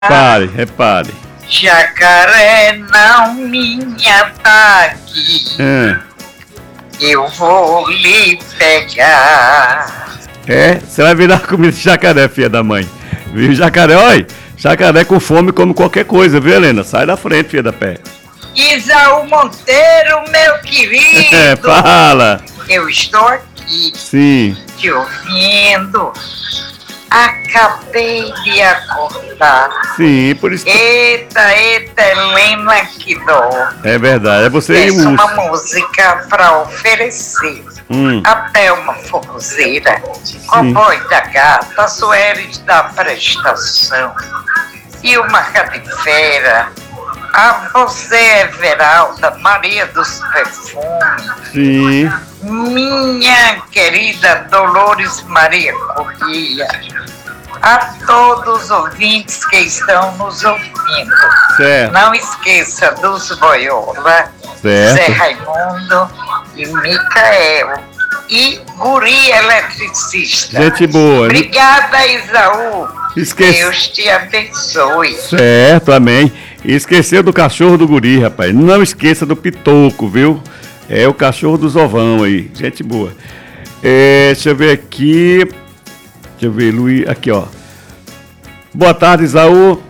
Repare, repare. Jacaré não me ataque, eu vou lhe pegar. Você vai virar comida de jacaré, filha da mãe. Viu, jacaré? Olha, jacaré com fome come qualquer coisa, viu, Helena? Sai da frente, filha da pé. Isaú Monteiro, meu querido. Fala. Eu estou aqui. Sim. Te ouvindo. Acabei de acordar. Sim, por isso. Eita, Helena, que dor. É verdade, é você e o Essa é urso. uma música para oferecer. Até uma forrozeira, Cowboy da Gata, Soares da Prestação e o Marca de Fera. A você, Everalda, Maria dos Perfumes. Sim. Minha querida Dolores Maria Corrêa. A todos os ouvintes que estão nos ouvindo. Certo. Não esqueça dos Boiola, Certo. Zé Raimundo e Micael. E Guri Eletricista. Gente boa. Obrigada, Isaú. Esqueci. Deus te abençoe. Certo, amém. E esqueceu do cachorro do guri, rapaz. Não esqueça do pitoco, viu? É o cachorro do Zovão aí. Gente boa. Deixa eu ver aqui. Deixa eu ver, Luiz. Aqui, ó. Boa tarde, Isaú.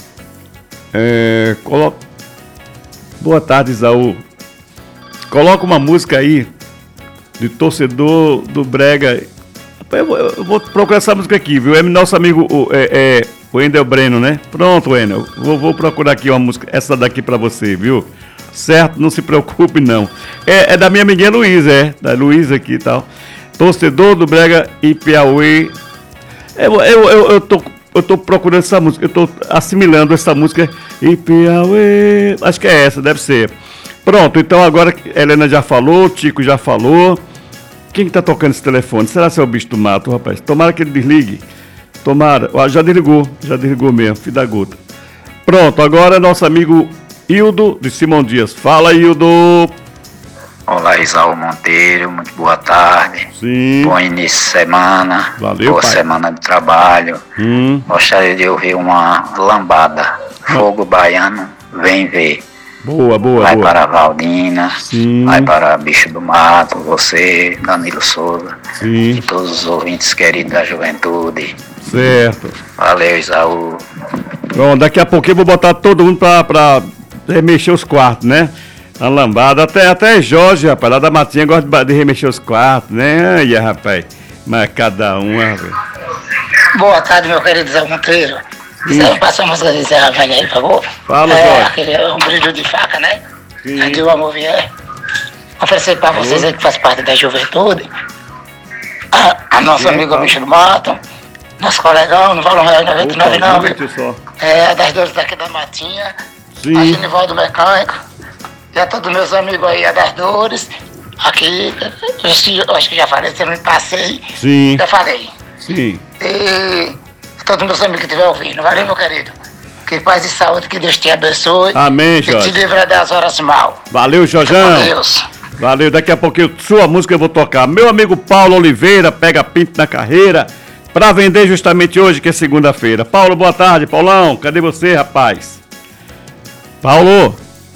Boa tarde, Isaú. Coloca uma música aí de torcedor do Brega. Eu vou procurar essa música aqui, viu? É nosso amigo o Wendel Breno, né? Pronto, Wendel. Vou procurar aqui uma música, essa daqui pra você, viu? Certo? Não se preocupe, não. É da minha amiguinha Luísa, da Luísa aqui e tal. Torcedor do Brega e Piauí. Eu tô procurando essa música, eu tô assimilando essa música. E Piauí. Acho que é essa, deve ser. Pronto, então agora Helena já falou, Tico já falou. Quem que tá tocando esse telefone? Será que é o bicho do mato, rapaz? Tomara que ele desligue. Tomara. Já desligou mesmo, filho da gota. Pronto, agora nosso amigo Hildo de Simão Dias. Fala, Hildo. Olá, Isaú Monteiro, muito boa tarde. Sim. Bom início de semana. Valeu, boa pai. semana de trabalho. Gostaria de ouvir uma lambada. Fogo Baiano, vem ver. Boa. Vai para Valdina, Sim. vai para Bicho do Mato, você, Danilo Souza. Sim. E todos os ouvintes queridos da juventude. Certo. Valeu, Isaú. Pronto, daqui a pouquinho eu vou botar todo mundo pra remexer os quartos, né? A lambada, até Jorge, rapaz, lá da Matinha gosta de remexer os quartos, né? Ai, rapaz, mas cada um, rapaz. Boa tarde, meu querido Zé Monteiro. Você passa a música de Zé Rafael aí, por favor? Fala, Jorge. Aquele um brilho de faca, né? Sim. De o amor vier. Oferecer para vocês aí que faz parte da juventude. A nosso amigo Bicho do Mato. Nosso colegão, não vale R$1,99 não, viu? Só. É, das dores daqui da Matinha. Sim. A Genivaldo Mecânico. E a todos meus amigos aí, a das dores. Aqui, eu acho que já falei, se eu não passei. Sim. Já falei. Sim. E todos meus amigos que estiver ouvindo, valeu, meu querido. Que paz e saúde, que Deus te abençoe. Amém, E te Jorge. livre das horas mal. Valeu, Jorjão. Com Deus. Valeu, daqui a pouquinho sua música eu vou tocar. Meu amigo Paulo Oliveira, pega pinto na carreira, pra vender justamente hoje, que é segunda-feira. Paulo, boa tarde. Paulão, cadê você, rapaz? Paulo?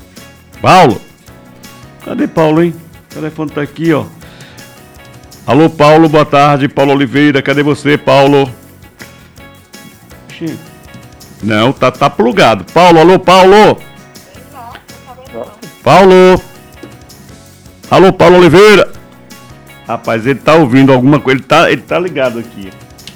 Cadê Paulo, hein? O telefone tá aqui, ó. Alô, Paulo, boa tarde. Paulo Oliveira, cadê você, Paulo? Não, tá plugado. Paulo, alô, Paulo. Paulo. Alô, Paulo Oliveira. Rapaz, ele tá ouvindo alguma coisa, ele tá ligado aqui.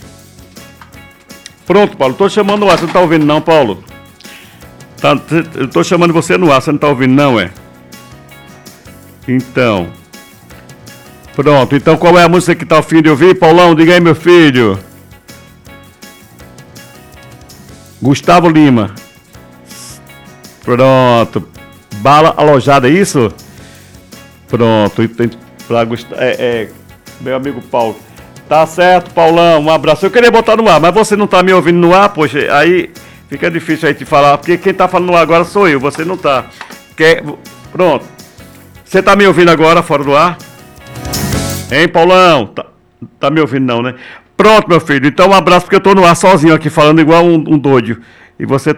Pronto, Paulo, tô chamando no ar, você não tá ouvindo não, Paulo? Eu tô chamando você no ar, você não tá ouvindo não, é? Então. Pronto, então qual é a música que tá ao fim de ouvir, Paulão? Diga aí, meu filho. Gustavo Lima. Pronto. Bala alojada, é isso? Pronto, pra meu amigo Paulo. Tá certo, Paulão, um abraço. Eu queria botar no ar, mas você não tá me ouvindo no ar, poxa, aí fica difícil aí te falar, porque quem tá falando no ar agora sou eu, você não tá. Pronto. Você tá me ouvindo agora, fora do ar? Hein, Paulão? Tá me ouvindo não, né? Pronto, meu filho. Então um abraço, porque eu tô no ar sozinho aqui, falando igual um doido. E você